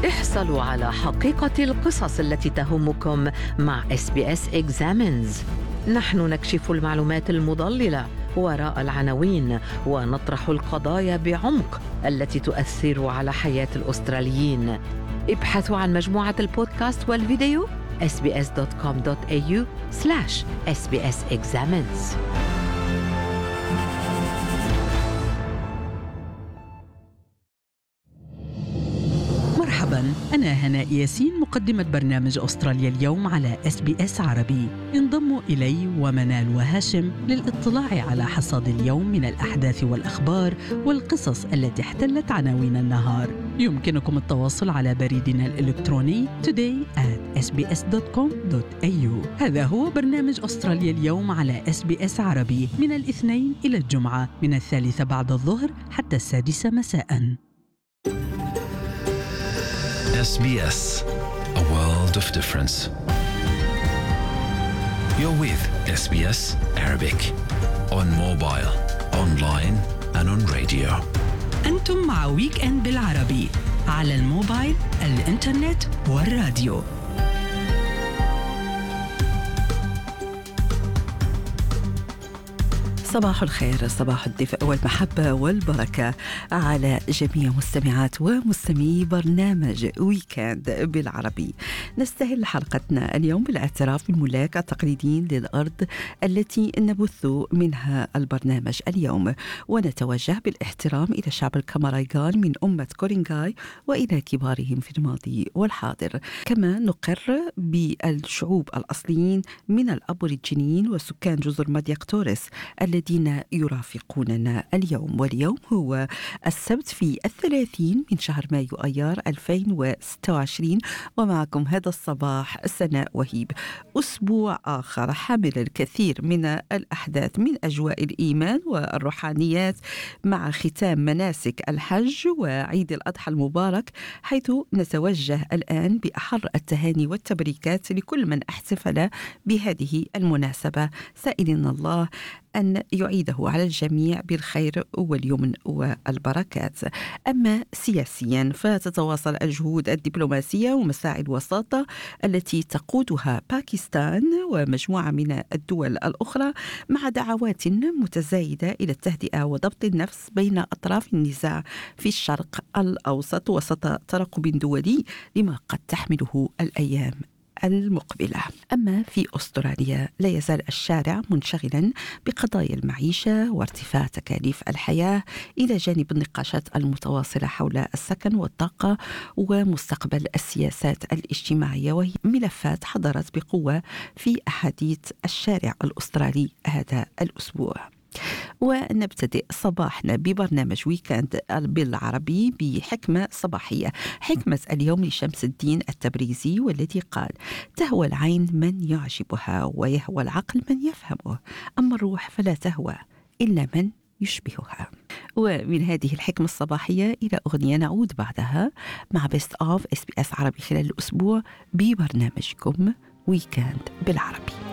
احصلوا على حقيقة القصص التي تهمكم مع SBS Examines. نحن نكشف المعلومات المضللة وراء العناوين ونطرح القضايا بعمق التي تؤثر على حياة الأستراليين. ابحثوا عن مجموعة البودكاست والفيديو sbs.com.au/SBS Examines. مرحباً، أنا هناء ياسين مقدمة برنامج أستراليا اليوم على SBS عربي. انضموا إلي ومنال وهاشم للاطلاع على حصاد اليوم من الأحداث والأخبار والقصص التي احتلت عناوين النهار. يمكنكم التواصل على بريدنا الإلكتروني today@sbs.com.au. هذا هو برنامج أستراليا اليوم على SBS عربي من الاثنين إلى الجمعة من 3 بعد الظهر حتى 6 مساءً. SBS, a world of difference. You're with SBS Arabic on mobile, online and on radio. أنتم مع ويك إند بالعربي على الموبايل، الإنترنت والراديو. صباح الخير، صباح الدفء والمحبة والبركة على جميع مستمعات ومستمعي برنامج ويكند بالعربي. نستهل حلقتنا اليوم بالاعتراف بالملاك التقليديين للأرض التي نبث منها البرنامج اليوم، ونتوجه بالاحترام إلى شعب الكامارايغان من أمة كورينغاي وإلى كبارهم في الماضي والحاضر. كما نقر بالشعوب الأصليين من الأبوريجينيين وسكان جزر مادياك توريس الذين يرافقوننا اليوم. واليوم هو السبت في 30 من شهر مايو أيار 2026، ومعكم هذا الصباح سناء وهيب. أسبوع آخر حامل الكثير من الأحداث من أجواء الإيمان والروحانيات، مع ختام مناسك الحج وعيد الأضحى المبارك، حيث نتوجه الآن بأحر التهاني والتبريكات لكل من احتفل بهذه المناسبة، سائلين الله أن يعيده على الجميع بالخير واليمن والبركات. أما سياسيا فتتواصل الجهود الدبلوماسية ومساعي الوساطة التي تقودها باكستان ومجموعة من الدول الأخرى، مع دعوات متزايدة إلى التهدئة وضبط النفس بين أطراف النزاع في الشرق الأوسط وسط ترقب دولي لما قد تحمله الأيام المقبلة. أما في أستراليا لا يزال الشارع منشغلا بقضايا المعيشة وارتفاع تكاليف الحياة، إلى جانب النقاشات المتواصلة حول السكن والطاقة ومستقبل السياسات الاجتماعية، وهي ملفات حضرت بقوة في أحاديث الشارع الأسترالي هذا الأسبوع. ونبتدئ صباحنا ببرنامج ويكند بالعربي بحكمة صباحية. حكمة اليوم لشمس الدين التبريزي، والتي قال: تهوى العين من يعجبها ويهوى العقل من يفهمه، أما الروح فلا تهوى إلا من يشبهها. ومن هذه الحكمة الصباحية إلى أغنية نعود بعدها مع بيست أوف SBS عربي خلال الأسبوع ببرنامجكم ويكند بالعربي.